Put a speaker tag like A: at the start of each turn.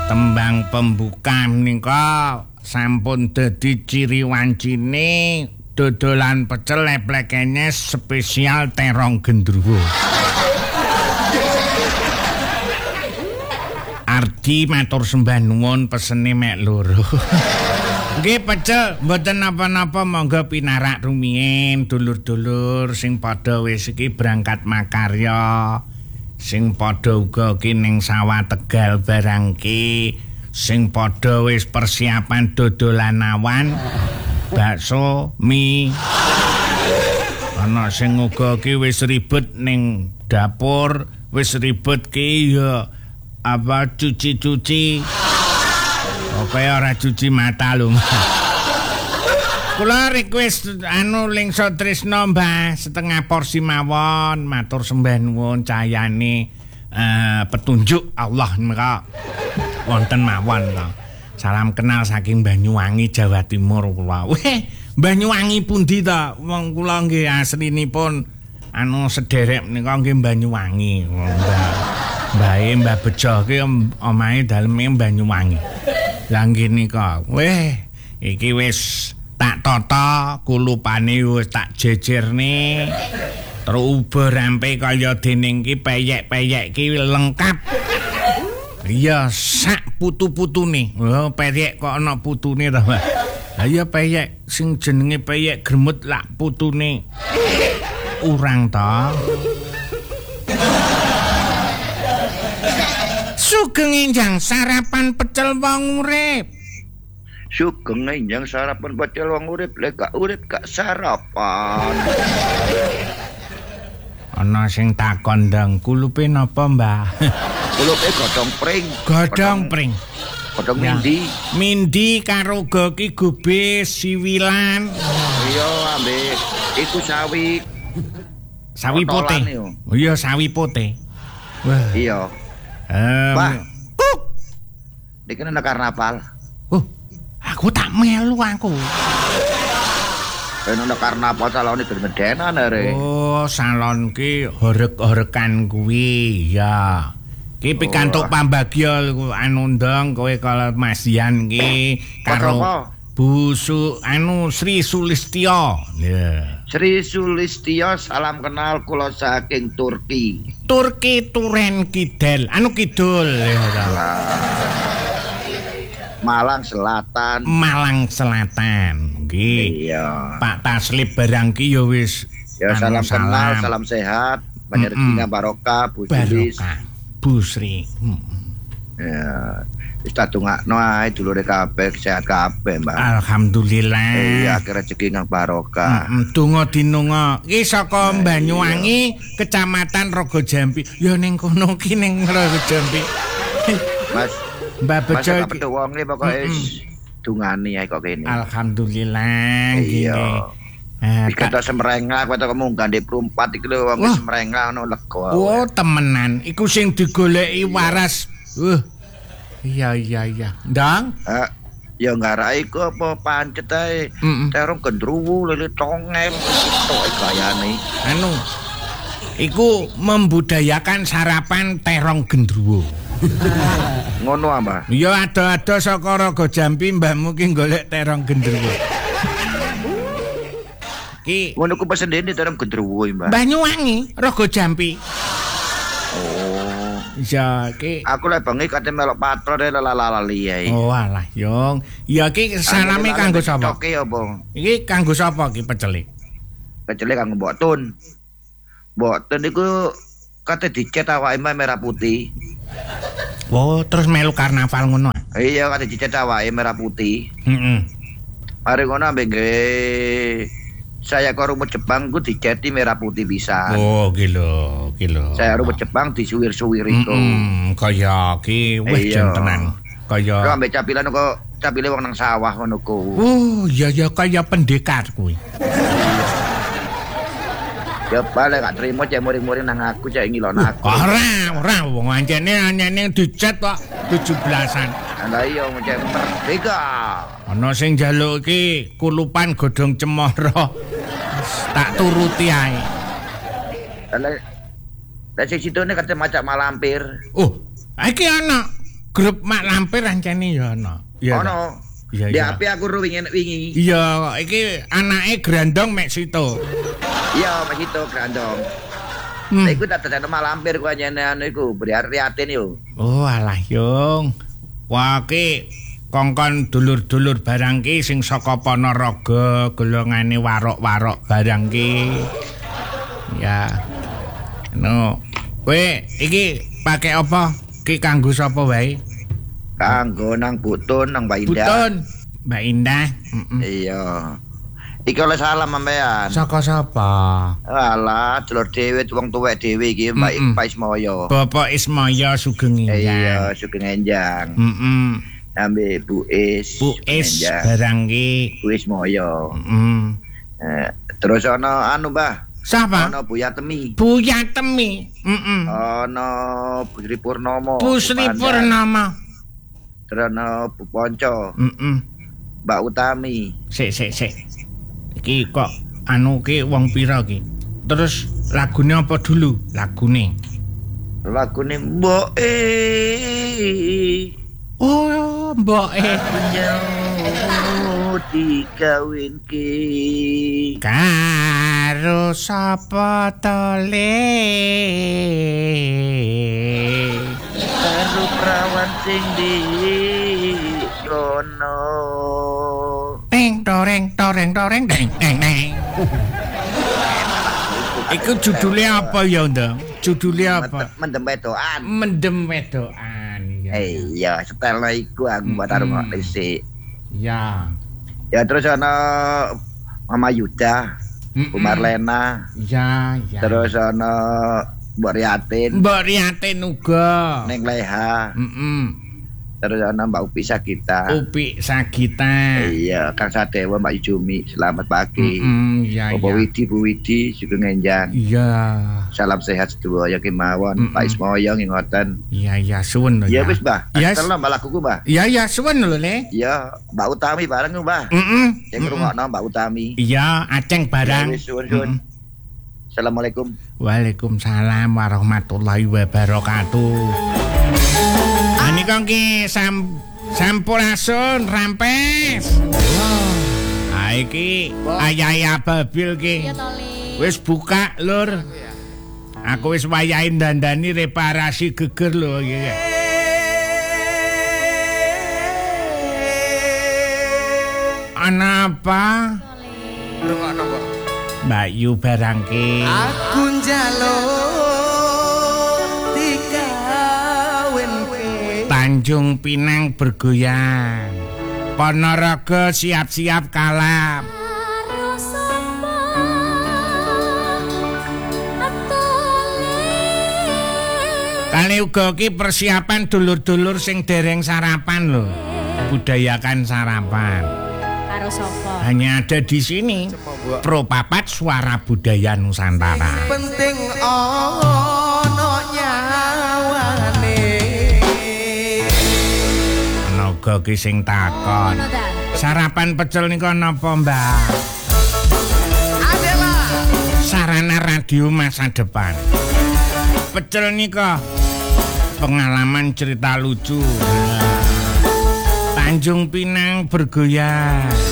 A: Tembang pembuka menika sampun dadi ciri wancine dodolan pecel leplekene spesial terong gendruwo. Ardi matur sembah nuwun pesene mek loro. Nggih pecel mboten napa-napa monggo pinarak rumiyin dulur-dulur sing padha wis iki berangkat makarya. Sing padha uga ki ning sawah Tegal barang ki sing padha wis persiapan dodolan awan bakso mie ana sing uga ki wis ribet ning dapur wis ribet ki ya apa cuci-cuci oke ora cuci mata lho. Kula request lingso tresno Mbah setengah porsi mawon matur sembah nuwun cahayane petunjuk Allah menika wonten mawon to. Salam kenal saking Banyuwangi Jawa Timur kula. Weh, Banyuwangi pundi to? Wong kula nggih aslinipun sederek menika nggih Banyuwangi. Mbah Bejo ki omahe daleme Banyuwangi. Lah nggih nika. Weh, iki wis tak tata kulupane wis tak jejerne terus uber rampe kaya dening ki peyek-peyek ki lengkap. Iya sak putu-putune. Oh peyek kok ana putune to, Mbak. Lah iya peyek sing jenenge peyek gremut lak putune urang to. Sugeng enjang sarapan pecel wong urip.
B: Sugeng enjang sarapan pecel wong urip lek gak urip gak sarapan.
A: Ana sing takon ndang kulupe napa, Mbah?
B: Kulupe godhong pring.
A: Godhong pring.
B: Godhong mindi.
A: Mindi karo ki gube siwilan.
B: Iya, ambek iku sawi.
A: Sawi putih. Oh iya, sawi putih. Wah.
B: Iya. Pak. Iki nang karnaval.
A: Aku tak melu aku.
B: Ana karnaval salone gedenan are.
A: Oh, salon ki horek-horekan kuwi ya. Ki pikantuk pambagya ndang kowe kala Mas Dian ki karo Bu Sri Sulistya. Ya.
B: Sri Sulistya salam kenal kula saking Turki.
A: Turki Turen Kidul. Kidul ya.
B: Malang Selatan.
A: Malang Selatan. Nggih.
B: Iya.
A: Pak Taslib barang ki ya wis.
B: Ya salam kenal, salam sehat, banyak rezekinya barokah, Bu Sri.
A: Bu Sri.
B: Ya, wis tak dongakno ae dulure kabeh sehat kabeh, Mbak.
A: Alhamdulillah.
B: Iya, akhir rezeki nang barokah.
A: Donga dinunga. Iki saka Banyuwangi, Kecamatan Rogojampi. Ya ning kono ki ning Rogojampi.
B: Mas
A: Mbak Bejo
B: iki wonge pokoke dungani ae kok kene.
A: Alhamdulillah
B: iya. Iki tok semrengah kowe tok munggah ndek prumpat iki lho wong semrengah ono lega.
A: Oh, temenan. Iku sing digoleki waras. Iya. Ndang?
B: Ya ngarai iku apa pancet ae. Terong gendruwo lele tongel tok gayane.
A: Iku membudayakan sarapan terong gendruwo.
B: Ngono apa?
A: Ya ada-ada saka Rogojampi mbahmu ki golek terong gendruwo. Ki
B: ngono ku pesen dene terong gendruwo, Mbak.
A: Banyuwangi, Rogojampi.
B: Oh,
A: ya ki
B: aku lek bengi kate melok patrol lali ae.
A: Oh alah, Yong. Ya ki salame kanggo sapa?
B: Coke apa?
A: Iki kanggo sapa ki pecele?
B: Pecele kanggo Mbok Tun. Mbok Tun iku kate dicet awake merah putih.
A: Oh, terus melu karnaval ngono.
B: Iya, kate dicet awake merah putih. Mari ngono ambek saya ke rumput Jepang ku diceti merah putih bisa.
A: Oh, gila.
B: Saya rumput Jepang disuwir-suwir itu.
A: Kaya ki wis jentenan. Kaya
B: kok ambek capilan kok capile wong nang sawah ngono ku.
A: Oh, iya kaya pendekar kuwi.
B: Ya balik gak terima cek muring-muring nang aku cek ngilon aku.
A: Ora wong anjene dicet kok 17-an.
B: Lah iya cek merdeka.
A: Ana sing njaluk iki kulupan godhong cemara. Tak turuti ae.
B: Lah sing situne kate macak malampir.
A: Oh, iki ana. grup Mak Lampir ancene ya ana. Ya.
B: Ono.
A: Iya.
B: Di HP aku wingi.
A: Iya, iki anake Grandong mek situ.
B: Iya, Mas itu Grandong. Iku tak dadakno malampir ku anjene anu iku, prihatin yo.
A: Oh, alah, Yung. Wah, ki kongkon dulur-dulur barang ki sing saka Ponorogo, golongane warok-warok barang ki. Ya. No. Kowe iki pakai apa? Ki kanggo sapa wae?
B: Kanggo nang Butun nang Mbak Indah.
A: Butun, Mbak Indah.
B: Iya. Iki oleh salam sampean.
A: Saka sapa?
B: Alah, dulur dhewe wong tuwek dhewe iki Pak Ismoyo.
A: Bapak Ismoyo Sugeng Enjang.
B: Iya, Sugeng Enjang. Ambe Bu Is.
A: Bu Is barang ki.
B: Bu Ismoyo. Terus ana anu, Mbah.
A: Siapa?
B: Ana Buya Temi.
A: Buya Temi.
B: Ana Bu Sri Purnomo.
A: Bu Sri Purnomo.
B: Terus ana Bu Ponco. Mbak Utami.
A: Sik. Iki kok anu ki wong pira ki? Terus lagune apa dulu? Lagune
B: Mbok
A: Oh, Mbok
B: dikawinke
A: karo sapa tole
B: karo prawan sing di kono
A: toreng deng. Iku judulnya apa ya, Ndang? Judulnya apa?
B: Mendem
A: wedokan.
B: Iya, setel iku aku buat arep dhisik.
A: Ya.
B: Ya terus ana Mama Yuda, Bu Marlena.
A: Ya.
B: Terus ana Mbok Riatin
A: uga.
B: Neng Leha. Terus ana Mbak Upi Sagita. Iya, Kang Sadewa, Mbak Jumi, selamat pagi.
A: Iya.
B: Bu Widi, Sugeng Enjang.
A: Iya.
B: Salam sehat sedaya kemawon, Pak Ismoyo ngoten.
A: Iya, suwun lho.
B: Ya wis, Mbah.
A: Yes.
B: Terus Mbak laguku, Mbah.
A: Iya, suwun lho, Le.
B: Iya, Mbak Utami bareng, Mbah. Sing ngrungokno Mbak Utami.
A: Iya, aceng barang.
B: Wis suwun. Assalamualaikum.
A: Waalaikumsalam warahmatullahi wabarakatuh. Ani kong ki sampurasun rampes. Iki ayah babil ki. Wis buka lur. Aku wis wayahe dandani reparasi geger lho iki. Ana apa?
B: Rungokno kok.
A: Mbak Yu barang ki.
C: Aku njaluk dikawinke.
A: Tanjung Pinang bergoyang. Ponorogo siap-siap kalap. Kali uga ki persiapan dulur-dulur sing dereng sarapan lho. Budayakan sarapan.
D: Karo sapa?
A: Hanya ada di sini. Pro Papat Suara Budaya Nusantara.
C: Penting ono nyawane.
A: Naga ki sing takon. Sarapan pecel nika napa, Mbak?
C: Adalah
A: Sarana radio masa depan. Pecel nika pengalaman cerita lucu. Tanjung Pinang bergoyang.